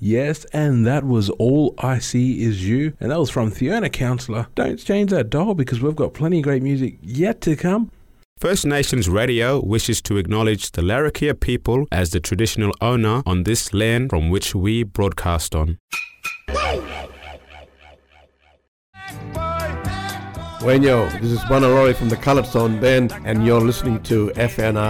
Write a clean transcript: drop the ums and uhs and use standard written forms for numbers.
Yes, and that was All I See Is You, and that was from Fiona Counsellor. Don't change that dial because we've got plenty of great music yet to come. First Nations Radio wishes to acknowledge the Larrakia people as the traditional owner on this land from which we broadcast on. Wenyo, this is Banalori from the Coloured Sound Band, and you're listening to FNR